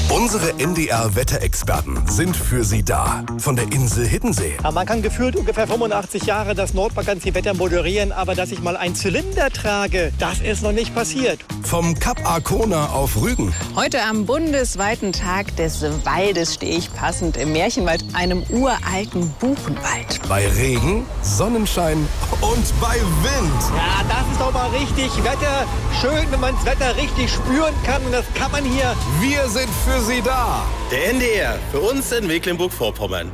Unsere NDR-Wetterexperten sind für Sie da. Von der Insel Hiddensee. Ja, man kann gefühlt ungefähr 85 Jahre das Nordmagazin-Wetter moderieren, aber dass ich mal einen Zylinder trage, das ist noch nicht passiert. Vom Kap Arkona auf Rügen. Heute am bundesweiten Tag des Waldes stehe ich passend im Märchenwald, einem uralten Buchenwald. Bei Regen, Sonnenschein und bei Wind. Ja, das ist doch mal richtig Wetter. Schön, wenn man das Wetter richtig spüren kann. Und das kann man hier. Wir sind für Sie da. Der NDR, für uns in Mecklenburg-Vorpommern.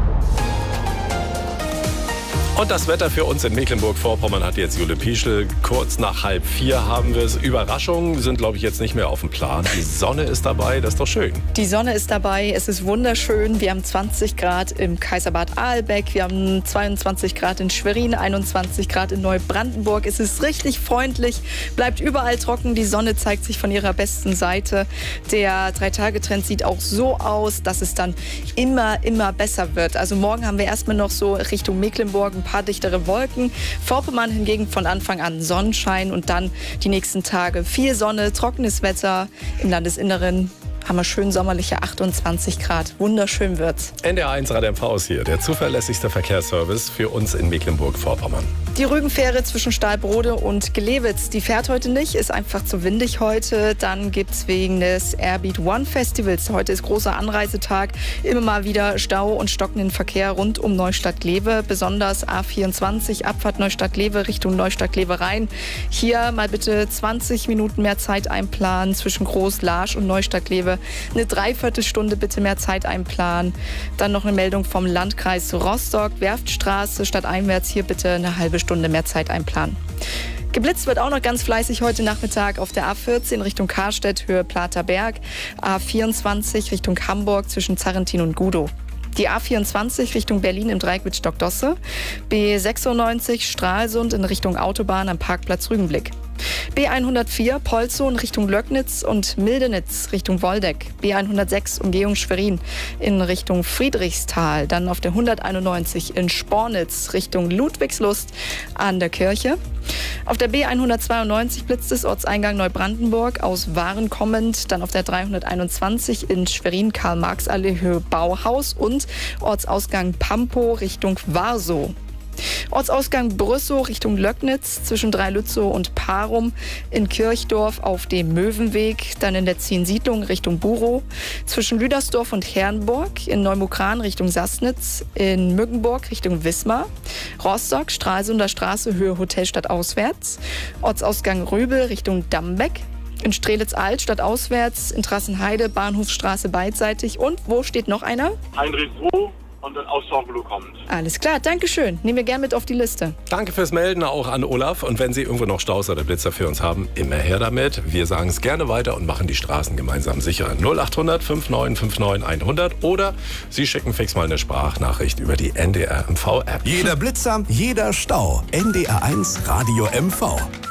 Und das Wetter für uns in Mecklenburg-Vorpommern hat jetzt Jule Pieschel. Kurz nach 3:30 haben wir es. Überraschungen sind, glaube ich, jetzt nicht mehr auf dem Plan. Die Sonne ist dabei, das ist doch schön. Die Sonne ist dabei, es ist wunderschön. Wir haben 20 Grad im Kaiserbad Aalbeck, wir haben 22 Grad in Schwerin, 21 Grad in Neubrandenburg. Es ist richtig freundlich, bleibt überall trocken. Die Sonne zeigt sich von ihrer besten Seite. Der 3-Tage-Trend sieht auch so aus, dass es dann immer besser wird. Also morgen haben wir erstmal noch so Richtung Mecklenburg ein paar dichtere Wolken. Vorpommern hingegen von Anfang an Sonnenschein und dann die nächsten Tage viel Sonne, trockenes Wetter. Im Landesinneren haben wir schön sommerliche 28 Grad. Wunderschön wird's. NDR1 Rad MV ist hier, der zuverlässigste Verkehrsservice für uns in Mecklenburg-Vorpommern. Die Rügenfähre zwischen Stahlbrode und Gelewitz, die fährt heute nicht, ist einfach zu windig heute. Dann gibt's wegen des Airbeat One Festivals, heute ist großer Anreisetag, immer mal wieder Stau und stockenden Verkehr rund um Neustadt-Glewe, besonders A24, Abfahrt Neustadt-Glewe Richtung Neustadt-Glewe rein. Hier mal bitte 20 Minuten mehr Zeit einplanen zwischen Groß-Larsch und Neustadt-Glewe. Eine Dreiviertelstunde bitte mehr Zeit einplanen. Dann noch eine Meldung vom Landkreis Rostock, Werftstraße stadteinwärts, hier bitte eine halbe Stunde mehr Zeit einplanen. Geblitzt wird auch noch ganz fleißig heute Nachmittag auf der A14 Richtung Karstedt, Höhe Platerberg, A24 Richtung Hamburg zwischen Zarrentin und Gudow. Die A24 Richtung Berlin im Dreieck mit Stockdosse, B96 Stralsund in Richtung Autobahn am Parkplatz Rügenblick. B104 Polzow in Richtung Löcknitz und Mildenitz Richtung Woldeck. B106 Umgehung Schwerin in Richtung Friedrichsthal. Dann auf der 191 in Spornitz Richtung Ludwigslust an der Kirche. Auf der B192 blitzt es Ortseingang Neubrandenburg aus Waren kommend. Dann auf der 321 in Schwerin Karl-Marx-Allee Höhe Bauhaus und Ortsausgang Pampow Richtung Warsow. Ortsausgang Brüssow Richtung Löcknitz zwischen Dreilützow und Parum, in Kirchdorf auf dem Möwenweg, dann in der Ziensiedlung Richtung Burow, zwischen Lüdersdorf und Herrenburg, in Neumukran Richtung Sassnitz, in Mückenburg Richtung Wismar, Rostock, Stralsunder Straße Höhe Hotelstadt auswärts, Ortsausgang Röbel Richtung Dambeck, in Strelitz-Alt stadtauswärts, in Trassenheide Bahnhofsstraße beidseitig und wo steht noch einer? Heinrichsruh. Und dann aus Sorgelo kommt. Alles klar, danke schön. Nehmen wir gerne mit auf die Liste. Danke fürs Melden, auch an Olaf. Und wenn Sie irgendwo noch Staus oder Blitzer für uns haben, immer her damit. Wir sagen es gerne weiter und machen die Straßen gemeinsam sicher. 0800 5959 100 oder Sie schicken fix mal eine Sprachnachricht über die NDR MV App. Jeder Blitzer, jeder Stau. NDR1 Radio MV.